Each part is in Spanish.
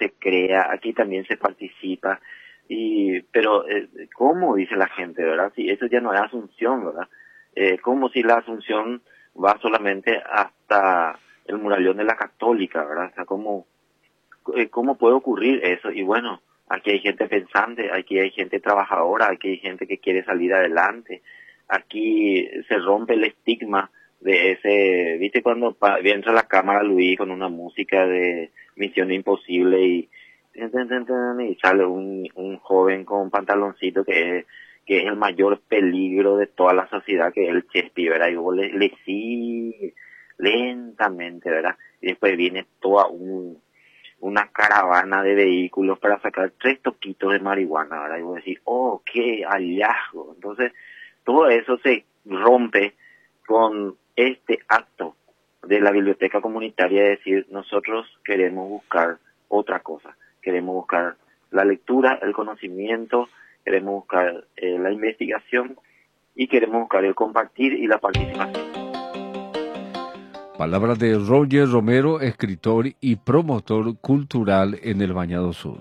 se crea, aquí también se participa. Pero ¿cómo? Dice la gente, ¿verdad? Si eso ya no es Asunción, ¿verdad? Como si la Asunción va solamente hasta el murallón de la Católica, ¿verdad? O sea, ¿cómo puede ocurrir eso? Y bueno, aquí hay gente pensante, aquí hay gente trabajadora, aquí hay gente que quiere salir adelante. Aquí se rompe el estigma de ese, ¿viste? Cuando entra a la cámara Luis con una música de Misión Imposible y sale un joven con un pantaloncito que es el mayor peligro de toda la sociedad, que es el Chespi, ¿verdad? Y luego le sigue lentamente, ¿verdad? Y después viene toda una caravana de vehículos para sacar 3 toquitos de marihuana, ¿verdad? Y vos decís, oh, qué hallazgo. Entonces, todo eso se rompe con este acto de la biblioteca comunitaria de decir, nosotros queremos buscar otra cosa. Queremos buscar la lectura, el conocimiento, queremos buscar la investigación y queremos buscar el compartir y la participación. Palabras de Roger Romero, escritor y promotor cultural en el Bañado Sur.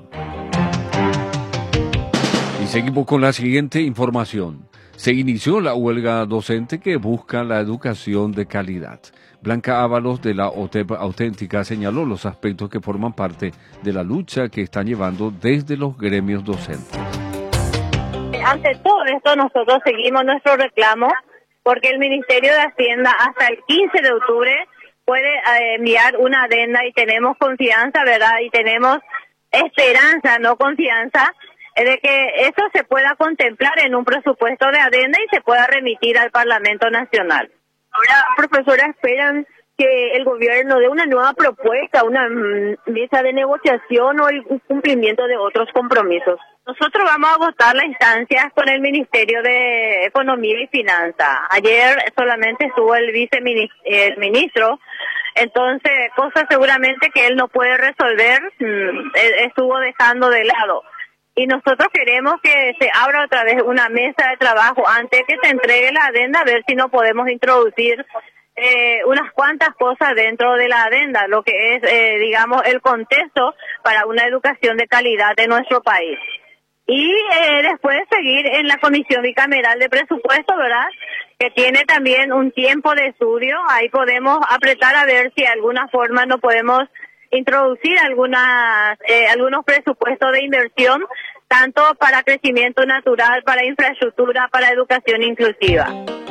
Y seguimos con la siguiente información. Se inició la huelga docente que busca la educación de calidad. Blanca Ábalos de la OTEP Auténtica señaló los aspectos que forman parte de la lucha que están llevando desde los gremios docentes. Ante todo esto nosotros seguimos nuestro reclamo porque el Ministerio de Hacienda hasta el 15 de octubre puede enviar una adenda y tenemos confianza, ¿verdad? Y tenemos esperanza, no confianza, de que eso se pueda contemplar en un presupuesto de adenda y se pueda remitir al Parlamento Nacional. Ahora, profesora, esperan que el gobierno dé una nueva propuesta, una mesa de negociación o el cumplimiento de otros compromisos. Nosotros vamos a agotar las instancias con el Ministerio de Economía y Finanzas. Ayer solamente estuvo el viceministro, entonces cosas seguramente que él no puede resolver, estuvo dejando de lado. Y nosotros queremos que se abra otra vez una mesa de trabajo antes que se entregue la adenda, a ver si no podemos introducir unas cuantas cosas dentro de la adenda, lo que es, digamos, el contexto para una educación de calidad en nuestro país. Y después seguir en la Comisión Bicameral de Presupuesto, ¿verdad?, que tiene también un tiempo de estudio. Ahí podemos apretar a ver si de alguna forma no podemos introducir algunos presupuestos de inversión, tanto para crecimiento natural, para infraestructura, para educación inclusiva.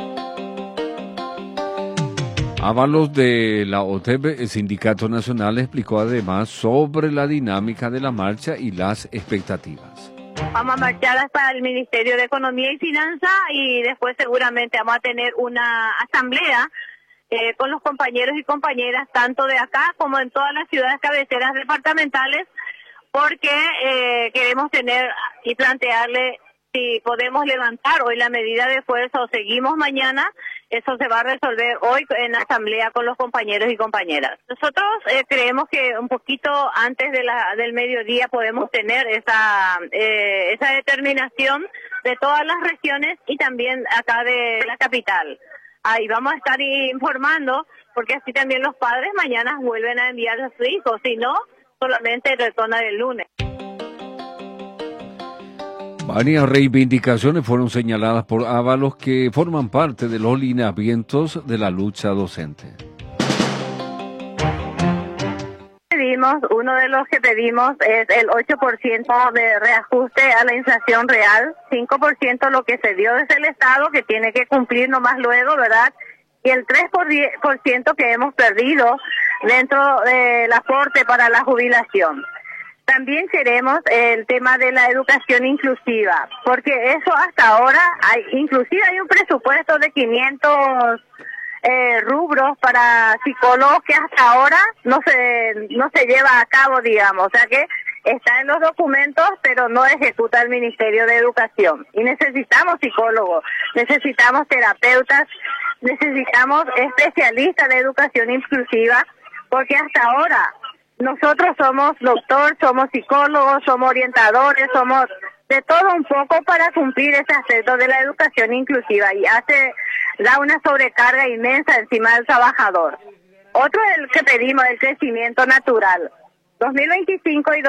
Ábalos de la OTEP, el Sindicato Nacional, explicó además sobre la dinámica de la marcha y las expectativas. Vamos a marchar hasta el Ministerio de Economía y Finanzas y después seguramente vamos a tener una asamblea con los compañeros y compañeras tanto de acá como en todas las ciudades cabeceras departamentales, porque queremos tener y plantearle si podemos levantar hoy la medida de fuerza o seguimos mañana. Eso se va a resolver hoy en asamblea con los compañeros y compañeras. Nosotros creemos que un poquito antes del mediodía podemos tener esa determinación de todas las regiones y también acá de la capital. Ahí vamos a estar informando, porque así también los padres mañana vuelven a enviar a sus hijos, si no, solamente retorna del lunes. Varias reivindicaciones fueron señaladas por Ábalos que forman parte de los lineamientos de la lucha docente. Uno de los que pedimos es el 8% de reajuste a la inflación real, 5% lo que se dio desde el Estado, que tiene que cumplir nomás luego, ¿verdad? Y el 3% que hemos perdido dentro del aporte para la jubilación. También queremos el tema de la educación inclusiva, porque eso hasta ahora, inclusive hay un presupuesto de 500 rubros para psicólogos que hasta ahora no se lleva a cabo, digamos, o sea que está en los documentos, pero no ejecuta el Ministerio de Educación. Y necesitamos psicólogos, necesitamos terapeutas, necesitamos especialistas de educación inclusiva, porque hasta ahora nosotros somos doctor, somos psicólogos, somos orientadores, somos de todo un poco para cumplir ese aspecto de la educación inclusiva y da una sobrecarga inmensa encima del trabajador. Otro es el que pedimos, el crecimiento natural. 2025 y